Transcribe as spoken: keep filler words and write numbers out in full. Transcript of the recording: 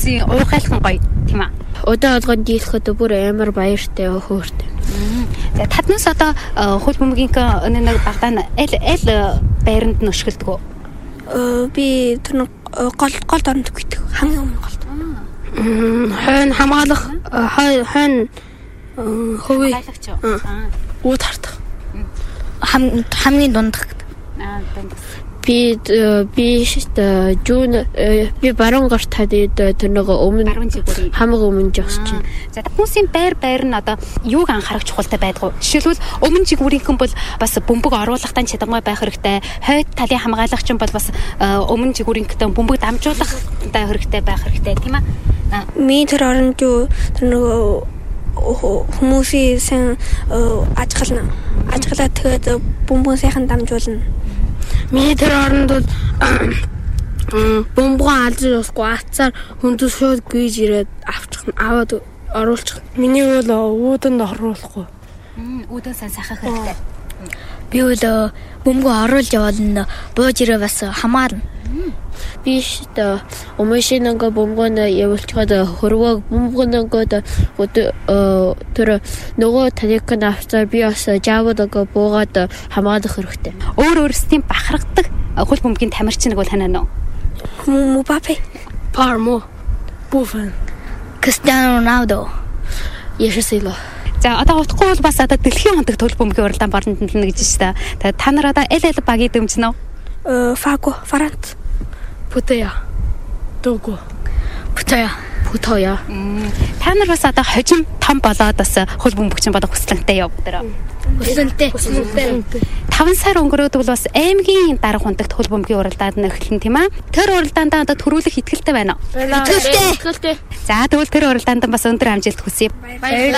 хүмүүсийн уухайлхан гоё тийм аа. Удаа олгон дийлэхэд бүр амар баяртай хөөртэй. За таднаас одоо хөл бөмбөгийн нэг багтаа аль аль байранд нь өшгөлдөг үү? Би тэр гол гол оронд гэдэг хамгийн өмнө голд. Хойно хамгаалах хойно хөвөө үүд хартах. Хамгийн дундах. Аа дундах. Би би шээ жүүн би баруун гарт хадид тэр нэг өмнө хамаг өмнө жогсож байна. За хүмүүсийн байр байр нь одоо юуг анхаарах чухалтай байдаг вэ? Жишээлбэл өмнө жигүүрийнхэн бол бас бөмбөг оруулахтаа чадамгай байх хэрэгтэй. Хойд талын хамгаалагч нь бол бас өмнө жигүүрийнхтэй бөмбөг дамжуулахтай хэрэгтэй байх хэрэгтэй тийм аа. Ми тэр оронд юу тэр нэг хүмүүсийн сэн ажиглана. Ажиглаад тэгээд бөмбөг сайхан дамжуулна. Миний тэр оронд бол бомбгоо алж усгүй атсаар хүндэс шууд гүйж ирээд авчих аваад оруулчих. Миний бол үүдэнд оруулахгүй. Үүдэн сайн сахах хэрэгтэй. Би бол бомбгоо оруулж явуулна. Бууж ирээ бас хамаарна. Би шээ өмшинэнгэ бомбгоо явуулчихад хөрвөө бомбгооноо тэр нөгөө таник навцаар би бас жаавдаг буугаад хамгаалах хэрэгтэй. Өөр өөрсдийн бахархдаг хөл бөмбөгийн тамирчин нэг бол танаа нөө? Мбаппе, Пармо, Буффон, Кристиано Роналдо, Яшсило. За одоо утгагүй бол бас одоо дэлхийн хондог хөл бөмбөгийн уралдаан бордонд нэлнэ гэж байна. Та та нар одоо аль аль багийг дэмжинэ вэ? Фаго, Франц, Путая, Того, Путая, Путая. Та нар бас одоо хожим том болоод бас хөл бөмбөгчин бодох хүслэнтэй яв дээр. Хүслэнтэй. Хүслэнтэй. таван сар өнгөрөөд бол бас аймгийн дарга хундагт хөл бөмбөгийн уралдаанд нэхлэн тийм аа. Тэр уралдаанд одоо төрүүлэх итгэлтэй байна уу? Итгэлтэй. За тэгвэл тэр уралдаанд бас өндөр амжилт хүсье. Баярлалаа.